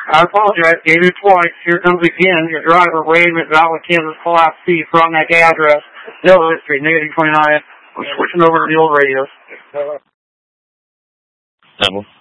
I apologize. Gave you twice. Here comes again your driver, Wade McDowell, Kansas Class C, from that address. No history, negative 29. I'm switching over to the old radio. Double.